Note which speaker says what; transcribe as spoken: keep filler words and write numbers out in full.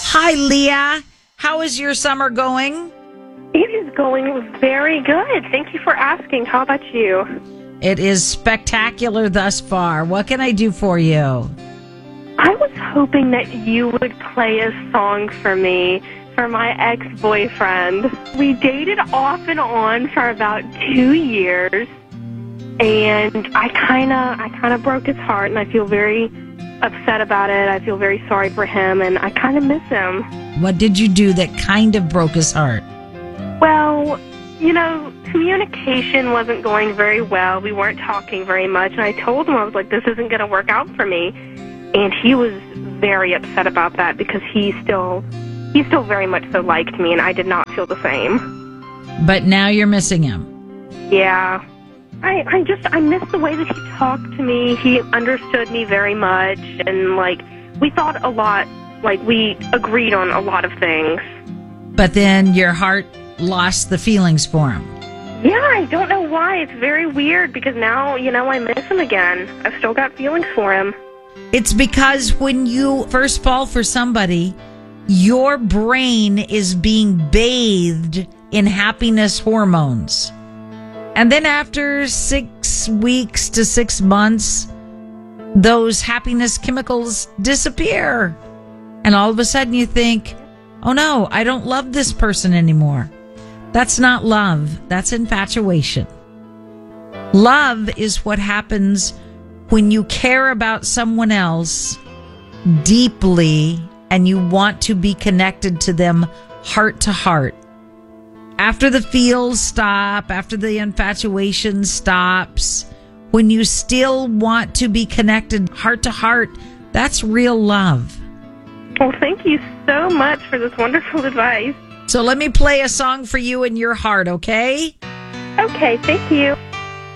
Speaker 1: Hi, Leah. How is your summer going?
Speaker 2: It is going very good. Thank you for asking. How about you?
Speaker 1: It is spectacular thus far. What can I do for you?
Speaker 2: I was hoping that you would play a song for me for my ex-boyfriend. We dated off and on for about two years, and I kind of I kind of broke his heart, and I feel very upset about it. I feel very sorry for him, and I kind of miss him.
Speaker 1: What did you do that kind of broke his heart?
Speaker 2: Well, you know, communication wasn't going very well. We weren't talking very much, and I told him, I was like, this isn't going to work out for me. And he was very upset about that because he still, he still very much so liked me, and I did not feel the same.
Speaker 1: But now you're missing him.
Speaker 2: Yeah. I, I just, I miss the way that he talked to me. He understood me very much, and, like, we thought a lot, like, we agreed on a lot of things.
Speaker 1: But then your heart lost the feelings for him.
Speaker 2: Yeah, I don't know why. It's very weird because now, you know, I miss him again. I've still got feelings for him.
Speaker 1: It's because when you first fall for somebody, your brain is being bathed in happiness hormones. And then after six weeks to six months, those happiness chemicals disappear. And all of a sudden you think, oh no, I don't love this person anymore. That's not love. That's infatuation. Love is what happens when you care about someone else deeply and you want to be connected to them heart to heart. After the feels stop, after the infatuation stops, when you still want to be connected heart to heart, that's real love.
Speaker 2: Well, thank you so much for this wonderful advice.
Speaker 1: So let me play a song for you in your heart, okay?
Speaker 2: Okay, thank you.